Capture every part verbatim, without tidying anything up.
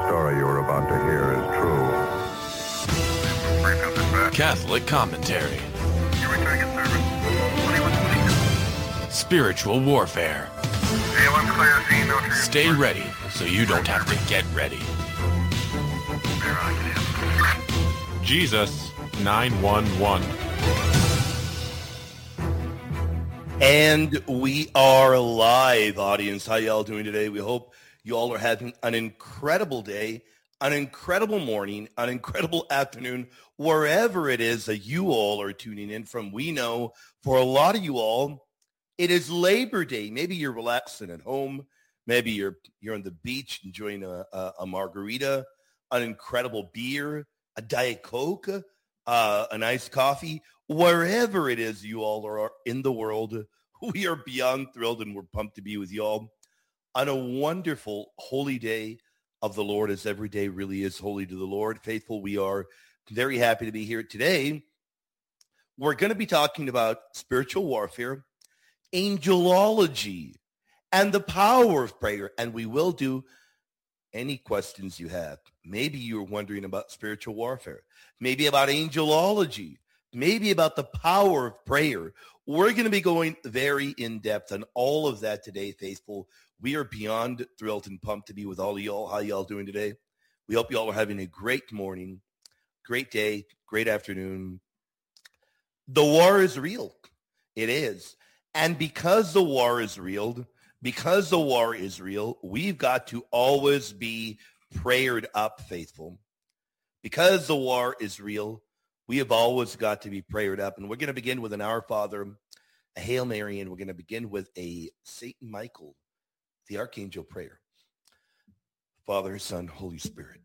story you are about to hear is true. Catholic commentary. Spiritual warfare. Stay ready so you don't have to get ready. Jesus nine one one. And we are live, audience. How y'all doing today? We hope you all are having an incredible day, an incredible morning, an incredible afternoon, wherever it is that you all are tuning in from. We know for a lot of you all, it is Labor Day. Maybe you're relaxing at home. Maybe you're you're on the beach enjoying a, a, a margarita, an incredible beer, a Diet Coke, uh, a nice coffee. Wherever it is you all are in the world, we are beyond thrilled and we're pumped to be with you all on a wonderful holy day of the Lord, as every day really is holy to the Lord. Faithful, we are very happy to be here today. We're going to be talking about spiritual warfare, angelology, and the power of prayer. And we will do any questions you have. Maybe you're wondering about spiritual warfare, maybe about angelology, maybe about the power of prayer. We're going to be going very in-depth on all of that today, faithful. We are beyond thrilled and pumped to be with all of y'all. How y'all doing today? We hope y'all are having a great morning, great day, great afternoon. The war is real. It is. And because the war is real, because the war is real, we've got to always be prayered up, faithful. Because the war is real, we have always got to be prayered up. And we're going to begin with an Our Father, a Hail Mary, and we're going to begin with a Saint Michael, the Archangel prayer. Father, Son, Holy Spirit.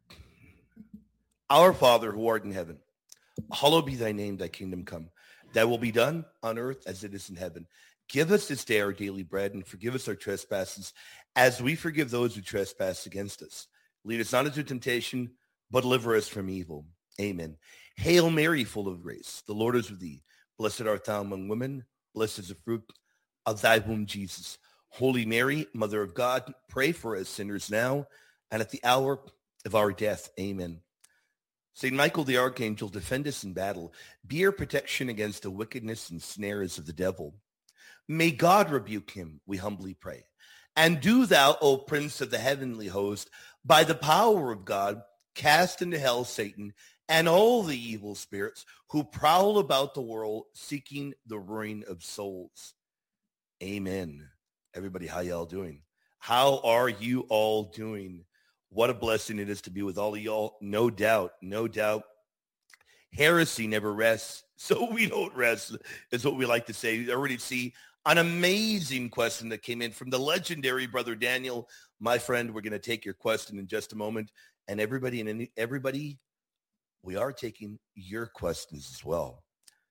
Our Father who art in heaven, hallowed be thy name, thy kingdom come. Thy will be done on earth as it is in heaven. Give us this day our daily bread, and forgive us our trespasses as we forgive those who trespass against us. Lead us not into temptation, but deliver us from evil. Amen. Hail Mary, full of grace, the Lord is with thee. Blessed art thou among women. Blessed is the fruit of thy womb, Jesus. Holy Mary, Mother of God, pray for us sinners now and at the hour of our death. Amen. Saint Michael the Archangel, defend us in battle. Be our protection against the wickedness and snares of the devil. May God rebuke him, we humbly pray. And do thou, O Prince of the heavenly host, by the power of God, cast into hell Satan and all the evil spirits who prowl about the world seeking the ruin of souls. Amen. Everybody, how y'all doing? How are you all doing? What a blessing it is to be with all of y'all. No doubt, no doubt. Heresy never rests, so we don't rest, is what we like to say. You already see an amazing question that came in from the legendary Brother Daniel. My friend, we're going to take your question in just a moment. And everybody, and any, everybody, we are taking your questions as well.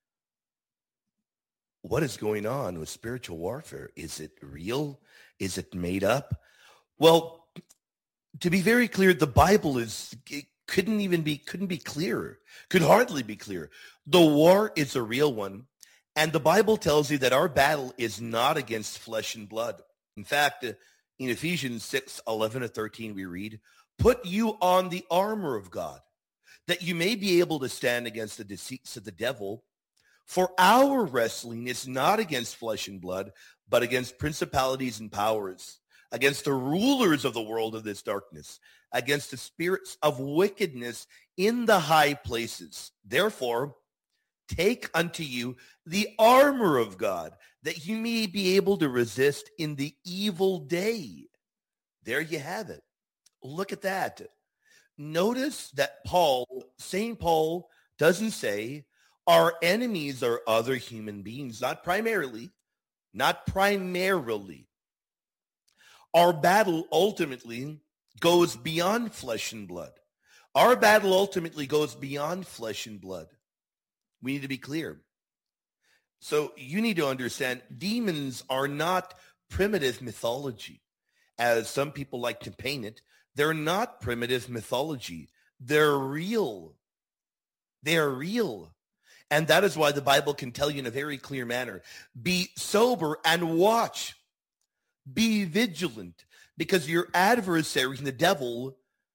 What is going on with spiritual warfare? Is it real? Is it made up? Well, to be very clear, the Bible is it couldn't even be couldn't be clearer. Could hardly be clearer. The war is a real one, and the Bible tells you that our battle is not against flesh and blood. In fact, in Ephesians six, eleven to thirteen, we read, "Put you on the armor of God, that you may be able to stand against the deceits of the devil. For our wrestling is not against flesh and blood, but against principalities and powers, against the rulers of the world of this darkness, against the spirits of wickedness in the high places. Therefore, take unto you the armor of God, that you may be able to resist in the evil day." There you have it. Look at that. Notice that Paul, Saint Paul, doesn't say our enemies are other human beings, not primarily, not primarily. Our battle ultimately goes beyond flesh and blood. Our battle ultimately goes beyond flesh and blood. We need to be clear. So you need to understand, demons are not primitive mythology, as some people like to paint it. They're not primitive mythology. They're real. They're real. And that is why the Bible can tell you in a very clear manner, be sober and watch. Be vigilant, because your adversary, the devil,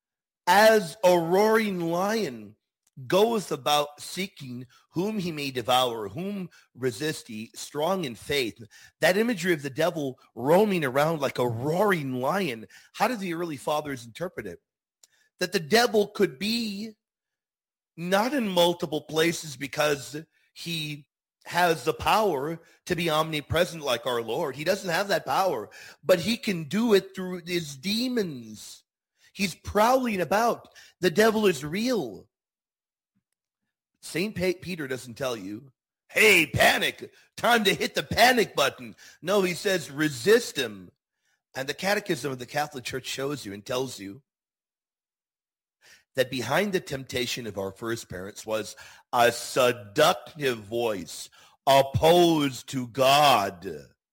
as a roaring lion goeth about seeking whom he may devour, whom resist he, strong in faith. That imagery of the devil roaming around like a roaring lion, how did the early fathers interpret it? That the devil could be not in multiple places because he has the power to be omnipresent like our Lord. He doesn't have that power, but he can do it through his demons. He's prowling about. The devil is real. Saint Peter doesn't tell you, hey, panic, time to hit the panic button. No, he says resist him. And the Catechism of the Catholic Church shows you and tells you that behind the temptation of our first parents was a seductive voice opposed to God,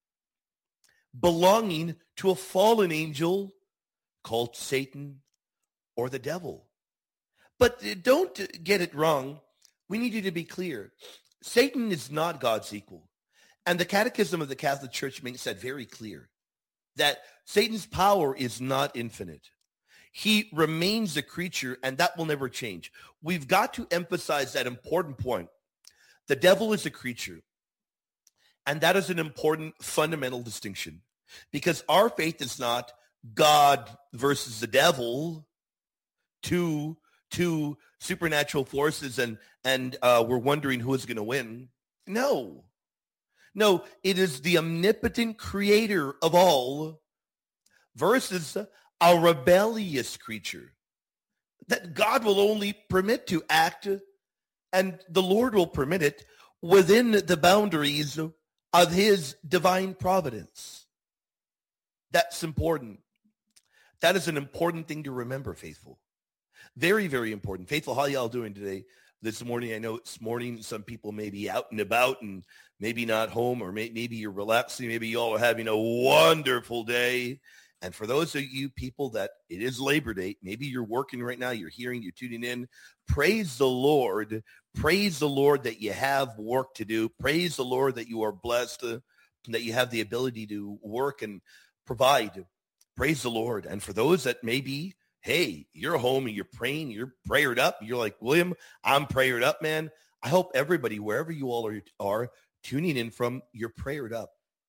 belonging to a fallen angel called Satan or the devil. But don't get it wrong. We need you to be clear. Satan is not God's equal. And the Catechism of the Catholic Church makes that very clear, that Satan's power is not infinite. He remains a creature, and that will never change. We've got to emphasize that important point. The devil is a creature, and that is an important fundamental distinction, because our faith is not God versus the devil, two, two supernatural forces, and, and uh, we're wondering who is going to win. No. No, it is the omnipotent creator of all versus a rebellious creature that God will only permit to act, and the Lord will permit it within the boundaries of his divine providence. That's important. That is an important thing to remember, faithful. Very, very important. Faithful, how y'all doing today? This morning, I know it's morning. Some people may be out and about and maybe not home, or may, maybe you're relaxing. Maybe y'all are having a wonderful day. And for those of you people that it is Labor Day, maybe you're working right now, you're hearing, you're tuning in. Praise the Lord. Praise the Lord that you have work to do. Praise the Lord that you are blessed, uh, that you have the ability to work and provide. Praise the Lord. And for those that maybe, hey, you're home and you're praying, you're prayered up. You're like, William, I'm prayered up, man. I hope everybody, wherever you all are, are tuning in from, you're prayered up.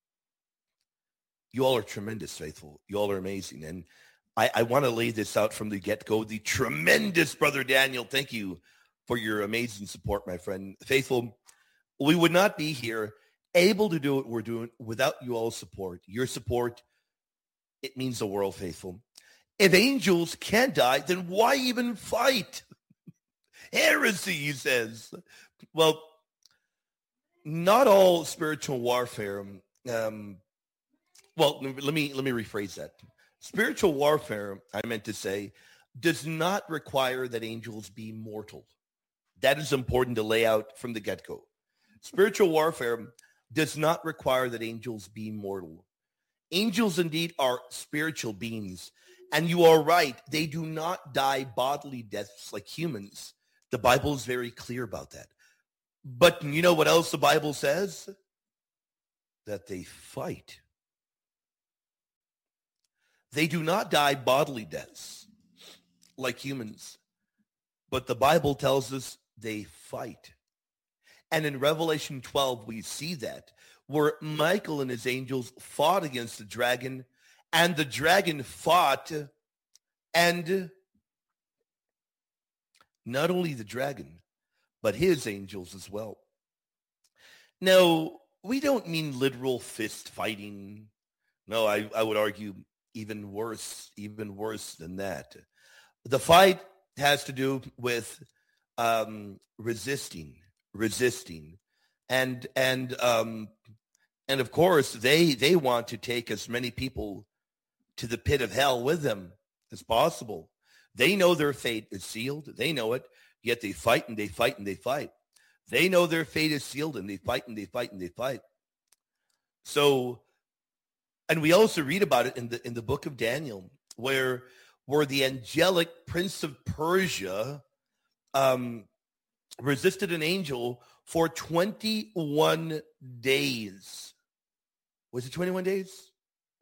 You all are tremendous, faithful. You all are amazing. And I, I want to lay this out from the get-go. The tremendous Brother Daniel, thank you for your amazing support, my friend. Faithful, we would not be here able to do what we're doing without you all's support. Your support, it means the world, faithful. If angels can't die, then why even fight? Heresy, he says. Well, not all spiritual warfare. Um, well, let me let me rephrase that. Spiritual warfare, I meant to say, does not require that angels be mortal. That is important to lay out from the get-go. Spiritual warfare does not require that angels be mortal. Angels indeed are spiritual beings. And you are right. They do not die bodily deaths like humans. The Bible is very clear about that. But you know what else the Bible says? That they fight. They do not die bodily deaths like humans. But the Bible tells us they fight. And in Revelation twelve, we see that, where Michael and his angels fought against the dragon, and the dragon fought, and not only the dragon, but his angels as well. Now, we don't mean literal fist fighting. No, I, I would argue even worse, even worse than that. The fight has to do with um, resisting, resisting. And, and, um, and of course, they, they want to take as many people to the pit of hell with them as possible. They know their fate is sealed. They know it, yet they fight and they fight and they fight. They know their fate is sealed, and they fight and they fight and they fight. So, and we also read about it in the in the book of Daniel, where where the angelic prince of Persia um, resisted an angel for twenty-one days. Was it twenty-one days?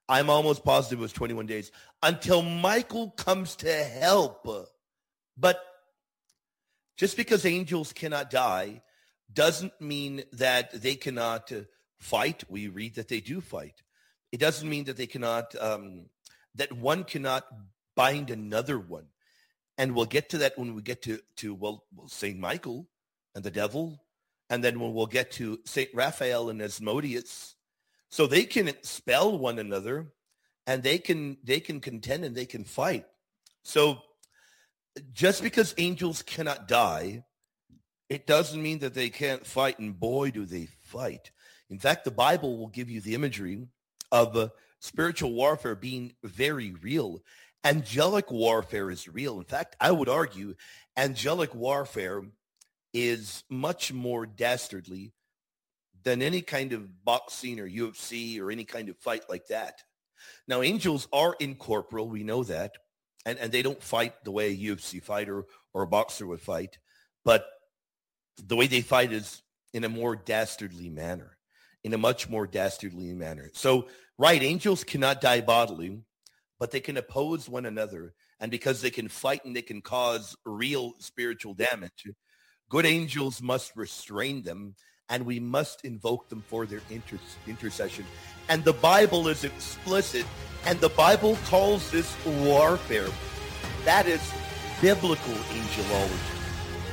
I'm almost positive it was twenty-one days until Michael comes to help. But just because angels cannot die doesn't mean that they cannot uh, fight. We read that they do fight. It doesn't mean that they cannot, um, that one cannot bind another one. And we'll get to that when we get to, to well, Saint Michael and the devil. And then when we'll get to Saint Raphael and Asmodeus. So they can expel one another and they can, they can contend and they can fight. So just because angels cannot die, it doesn't mean that they can't fight, and boy, do they fight. In fact, the Bible will give you the imagery of uh, spiritual warfare being very real. Angelic warfare is real. In fact, I would argue angelic warfare is much more dastardly than any kind of boxing or U F C or any kind of fight like that. Now, angels are incorporeal. We know that. And, and they don't fight the way a U F C fighter or a boxer would fight. But the way they fight is in a more dastardly manner, in a much more dastardly manner. So, right, angels cannot die bodily, but they can oppose one another. And because they can fight and they can cause real spiritual damage, good angels must restrain them, and we must invoke them for their inter- intercession. And the Bible is explicit, and the Bible calls this warfare. That is biblical angelology.